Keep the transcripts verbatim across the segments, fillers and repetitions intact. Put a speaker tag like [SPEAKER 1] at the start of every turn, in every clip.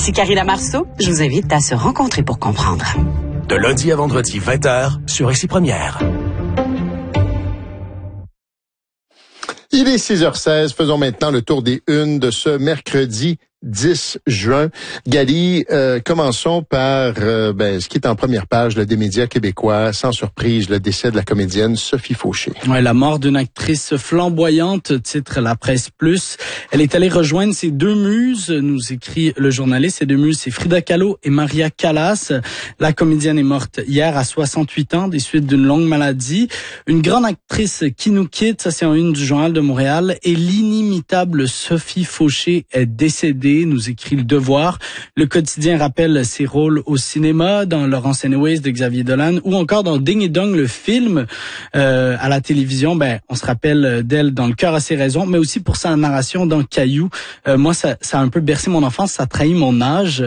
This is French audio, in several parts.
[SPEAKER 1] Ici Karina Marceau, je vous invite à se rencontrer pour comprendre.
[SPEAKER 2] De lundi à vendredi, vingt heures, sur Ici Première.
[SPEAKER 3] Il est six heures seize. Faisons maintenant le tour des unes de ce mercredi dix juin. Gali, euh, commençons par euh, ben, ce qui est en première page là, des médias québécois. Sans surprise, le décès de la comédienne Sophie Fauché.
[SPEAKER 4] Ouais, la mort d'une actrice flamboyante, titre La Presse Plus. Elle est allée rejoindre ses deux muses, nous écrit le journaliste. Ces deux muses, c'est Frida Kahlo et Maria Callas. La comédienne est morte hier à soixante-huit ans des suites d'une longue maladie. Une grande actrice qui nous quitte, ça c'est en une du Journal de Montréal. Et l'inimitable Sophie Fauché est décédée, nous écrit Le Devoir. Le quotidien rappelle ses rôles au cinéma, dans Laurence Anyways de Xavier Dolan, ou encore dans Ding et Dong, le film. Euh, à la télévision, ben, on se rappelle d'elle dans Le cœur a ses raisons, mais aussi pour sa narration dans Caillou. Euh, moi, ça, ça a un peu bercé mon enfance, ça a trahi mon âge.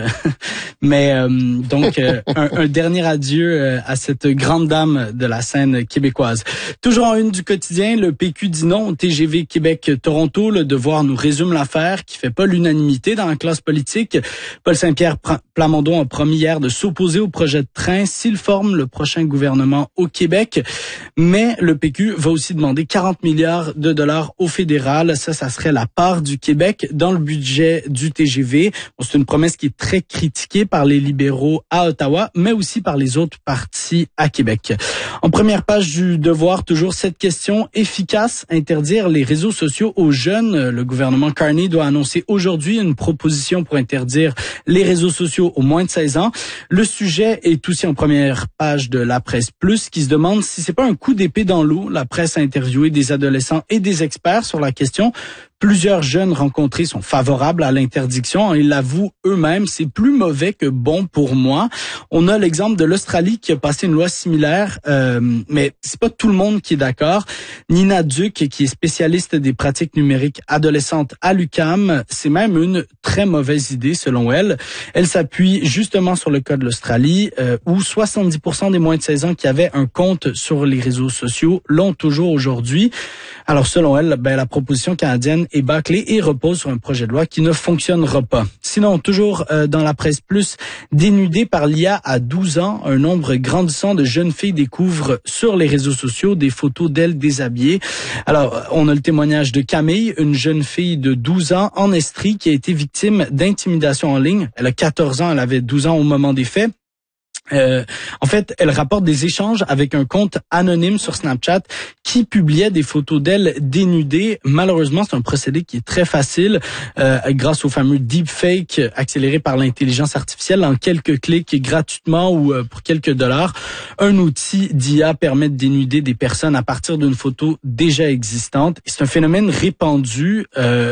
[SPEAKER 4] mais euh, donc, euh, un, un dernier adieu euh, à cette grande dame de la scène québécoise. Toujours en une du quotidien, le P Q dit non au T G V Québec-Toronto. Le Devoir nous résume l'affaire qui fait pas l'unanimité dans la classe politique. Paul Saint-Pierre Plamondon a promis hier de s'opposer au projet de train s'il forme le prochain gouvernement au Québec. Mais le P Q va aussi demander quarante milliards de dollars au fédéral. Ça, ça serait la part du Québec dans le budget du T G V. Bon, c'est une promesse qui est très critiquée par les libéraux à Ottawa, mais aussi par les autres partis à Québec. En première page du Devoir, toujours cette question efficace, interdire les réseaux sociaux aux jeunes. Le gouvernement Carney doit annoncer aujourd'hui une proposition pour interdire les réseaux sociaux aux moins de seize ans. Le sujet est aussi en première page de La Presse Plus, qui se demande si c'est pas un coup d'épée dans l'eau. La presse a interviewé des adolescents et des experts sur la question. Plusieurs jeunes rencontrés sont favorables à l'interdiction. Ils l'avouent eux-mêmes, c'est plus mauvais que bon pour moi. On a l'exemple de l'Australie qui a passé une loi similaire, euh, mais c'est pas tout le monde qui est d'accord. Nina Duc, qui est spécialiste des pratiques numériques adolescentes à l'U Q A M, c'est même une très mauvaise idée selon elle. Elle s'appuie justement sur le cas de l'Australie, euh, où soixante-dix pour cent des moins de seize ans qui avaient un compte sur les réseaux sociaux l'ont toujours aujourd'hui. Alors selon elle, ben, la proposition canadienne est bâclée et repose sur un projet de loi qui ne fonctionnera pas. Sinon, toujours euh, dans La Presse Plus, dénudée par l'I A à douze ans, un nombre grandissant de jeunes filles découvrent sur les réseaux sociaux des photos d'elles déshabillées. Alors, on a le témoignage de Camille, une jeune fille de douze ans en Estrie qui a été victime d'intimidation en ligne. Elle a quatorze ans, elle avait douze ans au moment des faits. Euh, en fait, elle rapporte des échanges avec un compte anonyme sur Snapchat qui publiait des photos d'elle dénudée. Malheureusement, c'est un procédé qui est très facile euh, grâce au fameux deepfake accéléré par l'intelligence artificielle en quelques clics gratuitement ou euh, pour quelques dollars. Un outil d'I A permet de dénuder des personnes à partir d'une photo déjà existante. C'est un phénomène répandu euh,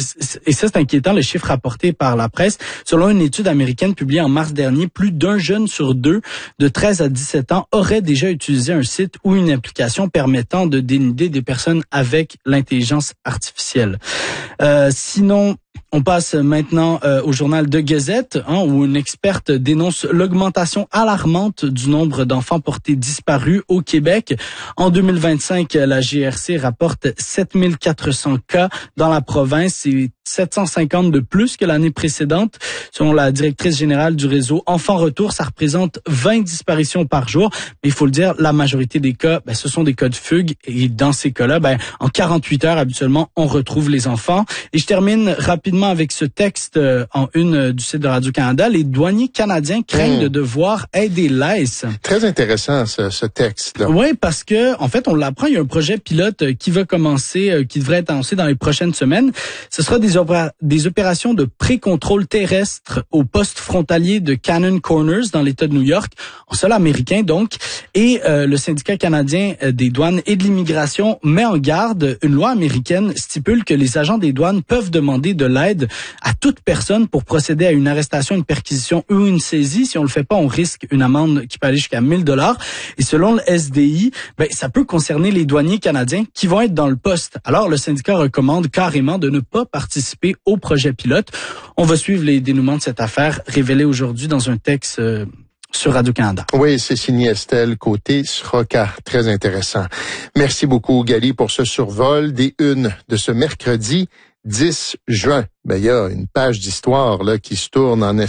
[SPEAKER 4] et ça, c'est inquiétant, le chiffre rapporté par la presse. Selon une étude américaine publiée en mars dernier, plus d'un jeune sur deux de treize à dix-sept ans auraient déjà utilisé un site ou une application permettant de dénuder des personnes avec l'intelligence artificielle. Euh, sinon, on passe maintenant euh, au journal de Gazette, hein, où une experte dénonce l'augmentation alarmante du nombre d'enfants portés disparus au Québec. En deux mille vingt-cinq, la G R C rapporte sept mille quatre cents cas dans la province. C'est sept cent cinquante de plus que l'année précédente. Selon la directrice générale du réseau Enfants Retour, ça représente vingt disparitions par jour. Mais il faut le dire, la majorité des cas, ben, ce sont des cas de fugue. Et dans ces cas-là, ben, en quarante-huit heures, habituellement, on retrouve les enfants. Et je termine rapidement avec ce texte euh, en une euh, du site de Radio-Canada. Les douaniers canadiens craignent mmh. de devoir aider l'A I C E.
[SPEAKER 3] Très intéressant, ce, ce texte-là.
[SPEAKER 4] Oui, parce que, en fait, on l'apprend, il y a un projet pilote euh, qui va commencer, euh, qui devrait être annoncé dans les prochaines semaines. Ce sera des, opéra- des opérations de pré-contrôle terrestre au poste frontalier de Cannon Corners dans l'État de New York, en sol américain donc. Et euh, le syndicat canadien euh, des douanes et de l'immigration met en garde. Une loi américaine stipule que les agents des douanes peuvent demander de l'aide à toute personne pour procéder à une arrestation, une perquisition ou une saisie. Si on le fait pas, on risque une amende qui peut aller jusqu'à mille dollars. Et selon le S D I, ben, ça peut concerner les douaniers canadiens qui vont être dans le poste. Alors, le syndicat recommande carrément de ne pas participer au projet pilote. On va suivre les dénouements de cette affaire révélés aujourd'hui dans un texte euh, sur Radio-Canada.
[SPEAKER 3] Oui, c'est signé Estelle Côté-Sroca. Très intéressant. Merci beaucoup, Gali, pour ce survol des unes de ce mercredi dix juin. Ben, il y a une page d'histoire là qui se tourne en